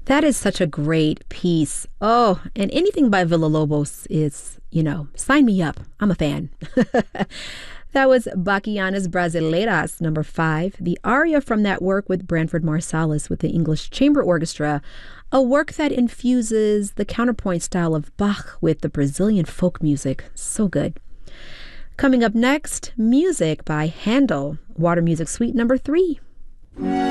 That is such a great piece. Oh, and anything by Villa-Lobos is, sign me up. I'm a fan. That was Baquianas Brasileiras, number 5, the aria from that work with Branford Marsalis with the English Chamber Orchestra, a work that infuses the counterpoint style of Bach with the Brazilian folk music. So good. Coming up next, music by Handel, Water Music Suite number 3.